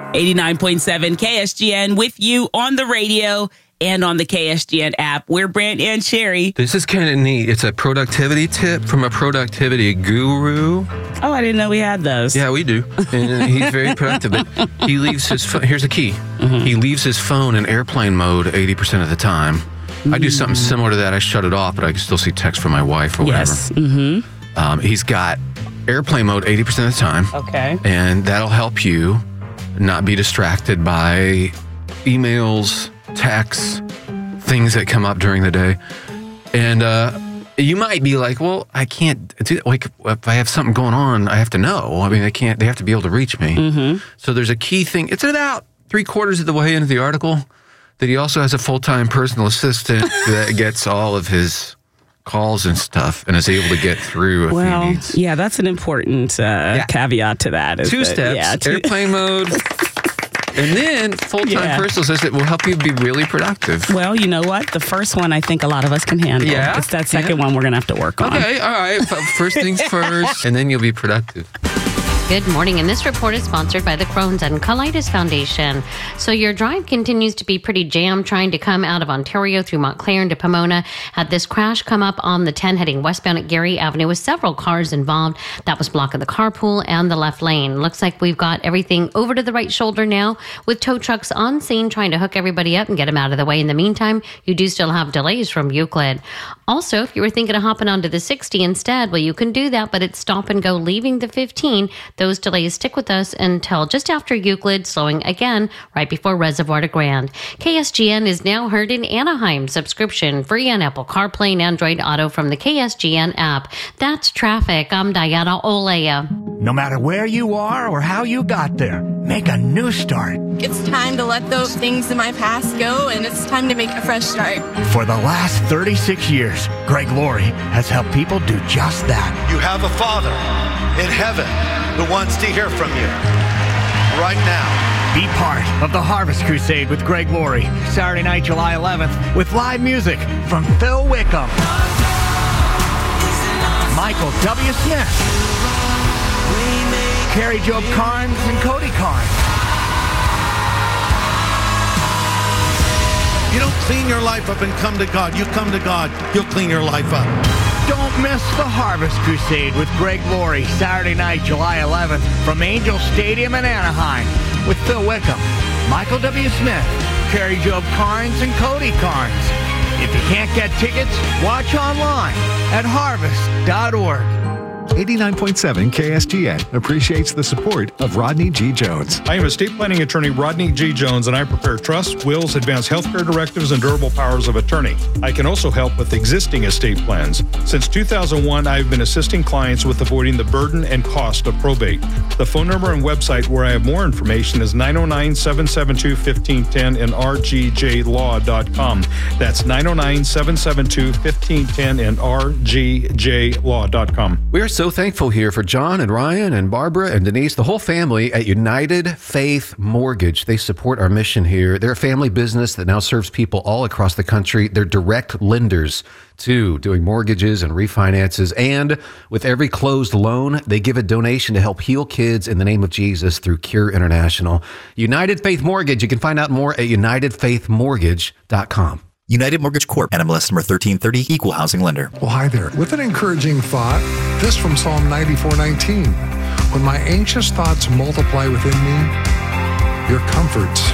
89.7 KSGN with you on the radio and on the KSGN app. We're Brent and Sherry. This is kind of neat. It's a productivity tip from a productivity guru. Oh, I didn't know we had those. Yeah, we do. And he's very productive. But he leaves his phone. Here's the key. He leaves his phone in airplane mode 80% of the time. I do something similar to that. I shut it off, but I can still see text from my wife or whatever. Yes. He's got airplane mode 80% of the time. Okay. And that'll help you not be distracted by emails, texts, things that come up during the day. And you might be like, well, I can't do that. Like, if I have something going on, I have to know. I mean, they have to be able to reach me. So there's a key thing. It's about 3/4 of the way into the article that he also has a full-time personal assistant that gets all of his calls and stuff and is able to get through if he needs. Yeah, that's an important caveat to that. Two steps, airplane mode. And then full-time personal assistant will help you be really productive. Well, you know what? The first one I think a lot of us can handle. Yeah. It's that second one we're going to have to work on. Okay, all right. First things first, and then you'll be productive. Good morning, and this report is sponsored by the Crohn's and Colitis Foundation. So your drive continues to be pretty jammed trying to come out of Ontario through Montclair into Pomona. Had this crash come up on the 10 heading westbound at Gary Avenue with several cars involved. That was blocking the carpool and the left lane. Looks like we've got everything over to the right shoulder now with tow trucks on scene trying to hook everybody up and get them out of the way. In the meantime, you do still have delays from Euclid. Also, if you were thinking of hopping onto the 60 instead, well, you can do that, but it's stop and go leaving the 15. Those delays stick with us until just after Euclid, slowing again right before Reservoir to Grand. KSGN is now heard in Anaheim. Subscription free on Apple CarPlay and Android Auto from the KSGN app. That's traffic. I'm Diana Olea. No matter where you are or how you got there, make a new start. It's time to let those things in my past go, and it's time to make a fresh start. For the last 36 years, Greg Laurie has helped people do just that. You have a Father in heaven who wants to hear from you right now. Be part of the Harvest Crusade with Greg Laurie, Saturday night, July 11th, with live music from Phil Wickham, Michael W. Smith, Carrie Job Carnes, and Cody Carnes. You don't clean your life up and come to God. You come to God, He'll clean your life up. Don't miss the Harvest Crusade with Greg Laurie, Saturday night, July 11th, from Angel Stadium in Anaheim, with Phil Wickham, Michael W. Smith, Carrie Job Carnes, and Cody Carnes. If you can't get tickets, watch online at harvest.org. 89.7 KSGN appreciates the support of Rodney G. Jones. I am estate planning attorney Rodney G. Jones, and I prepare trusts, wills, advanced healthcare directives, and durable powers of attorney. I can also help with existing estate plans. Since 2001, I've been assisting clients with avoiding the burden and cost of probate. The phone number and website where I have more information is 909-772-1510 and rgjlaw.com. That's 909-772-1510 and rgjlaw.com. We are so thankful here for John and Ryan and Barbara and Denise, the whole family at United Faith Mortgage. They support our mission here. They're a family business that now serves people all across the country. They're direct lenders too, doing mortgages and refinances. And with every closed loan, they give a donation to help heal kids in the name of Jesus through Cure International. United Faith Mortgage. You can find out more at unitedfaithmortgage.com. United Mortgage Corp. NMLS number 1330, Equal Housing Lender. Well, hi there. With an encouraging thought, this from Psalm 94:19. When my anxious thoughts multiply within me, your comforts